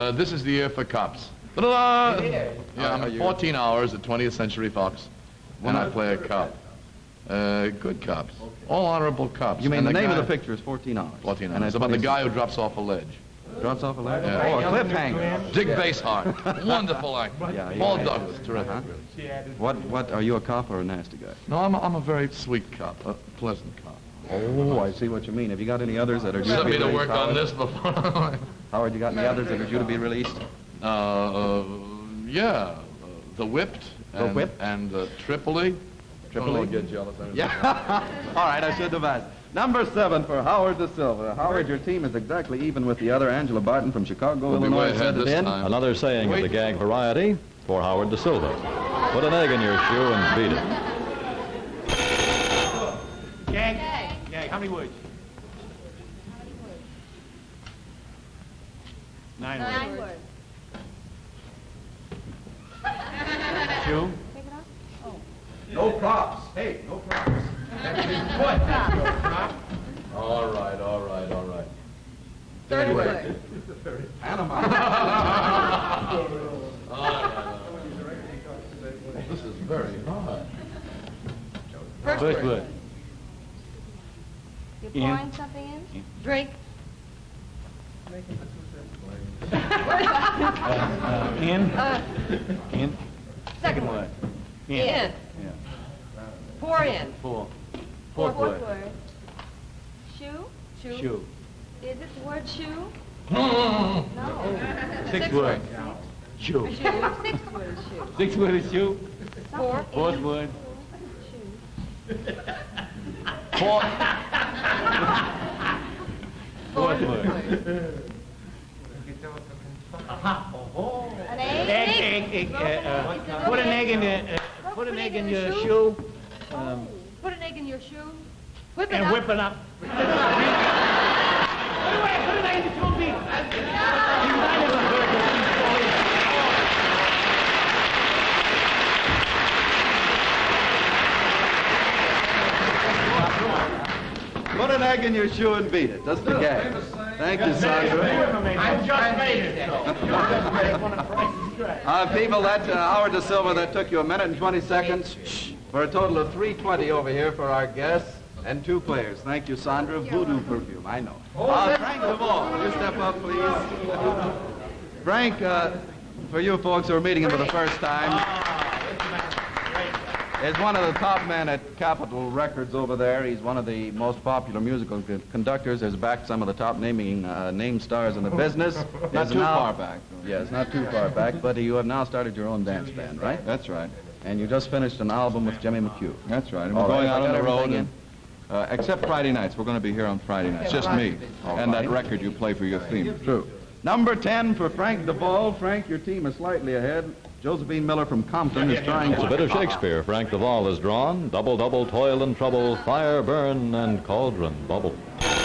This is the year for cops. Ta-da! Yeah, I'm 14 hours at 20th Century Fox, and I play a cop. Good cops. All honorable cops. You mean the name of the picture is 14 Hours? 14 Hours. It's about the guy who drops off a ledge. Drops off a ledge? Yeah. Oh, a cliffhanger. Dick Basehart. Wonderful actor. Yeah, Paul Douglas, terrific. What, are you a cop or a nasty guy? No, I'm a very sweet cop, a pleasant cop. Oh, I see what you mean. Have you got any others that are due to Sent be me to released, work on Howard? this before. Howard, you got any others that are due to be released? Yeah. The Whipped. The Whipped? And Tripoli. Tripoli? Don't get jealous. Yeah. All right, I should have asked. Number 7 for Howard Da Silva. Howard, your team is exactly even with the other. Angela Barton from Chicago, We'll be Illinois, way sent ahead it this in. time. Another saying of the gag variety for Howard Da Silva. Put an egg in your shoe and beat it. Gag. How many words? 9 words. 9 words. Shoe. No props. Hey, no props. All right. 3rd word. Panama. This is very hard. 1st First word. word. You're Ian. pouring something in? Drink. In. In. 2nd word. In. In. Pour in. 4. 4th Fourth word. word. Shoe? Shoe. Is it the word shoe? No. No. 6th word. Shoe. Shoe. 6th word is shoe. 6th word is shoe. 4th word. Shoe. 4th word. An egg? Put an egg in the. Put an egg in your shoe. Put an egg in your shoe. Whip it And up. whip it up. Put an egg in the shoe, Pete. Put an egg in your shoe and beat it. That's the gag. Thank you, Sandra. I just made it. People, that's Howard Da Silva. That took you 1 minute and 20 seconds for a total of 3:20 over here for our guests and 2 players. Thank you, Sandra. Voodoo perfume, I know. Frank DeVaul, will you step up, please? Frank, for you folks who are meeting him for the first time, is one of the top men at Capitol Records over there. He's one of the most popular musical conductors. Has backed some of the top name stars in the business. Not Is too now- far back. Yes, not too far back, but you have now started your own dance band, right? That's right. And you just finished an album with Jimmy McHugh. That's right. And All we're right, going I out on got the road. everything And, except Friday nights. We're going to be here on Friday nights. Just me. And that record you play for your theme. True. Number 10 for Frank DeVaul. Frank, your team is slightly ahead. Josephine Miller from Compton is trying It's a bit of Shakespeare. Frank DeVaul has drawn. Double, double, toil and trouble, fire, burn, and cauldron bubble.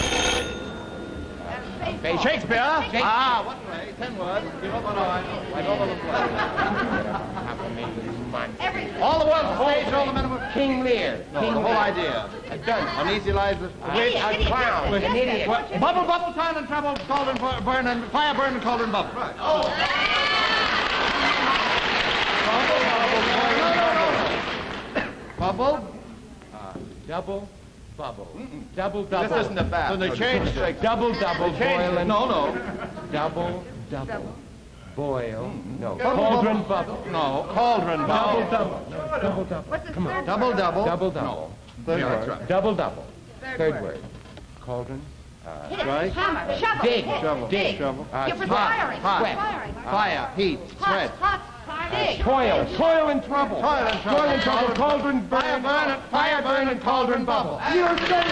Hey, Shakespeare. Ah, what play? 10 words. Give up on I don't know the play. All the world's stage, all the men of King Lear. No, the whole idea. Uneasy lies the... A clown. An idiot. Bubble, bubble, toil and trouble, cauldron burn and fire, burn and cauldron bubble. Right. Bubble. Double. Bubble. Double, double. This isn't a bath. So they changed double, double, boil and... No. Double, double. Boil. No. Cauldron bubble. No. Cauldron bubble. Double, double. What's the 3rd Double, word? double. Double, double. Third Yeah, that's word. right. Double, double. 3rd Third word. word. Cauldron. Hit it. Strike. Hammer. Shovel. Dig. Hit. Shovel. Dig. Shovel. You're for Hot. firing. Hot. Firing. Fire. Heat. Sweat. Hot. Dig. Toil. Toil and trouble. Toil and trouble. Toil and trouble. Cauldron burn. Fire burn and cauldron bubble. You're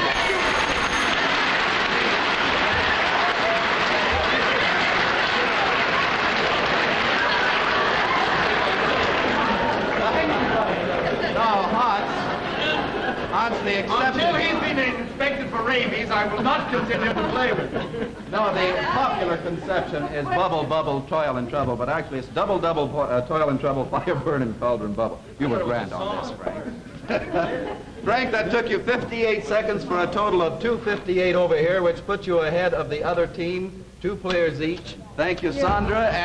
Hans, the exception... Until he's been inspected for rabies, I will not continue to play with him. No, the popular conception is bubble, bubble, toil and trouble, but actually it's double, double, toil and trouble, fire, burn, and cauldron bubble. You were grand on this, Frank. Frank, that took you 58 seconds for a total of 2:58 over here, which puts you ahead of the other team, 2 players each. Thank you, Sandra.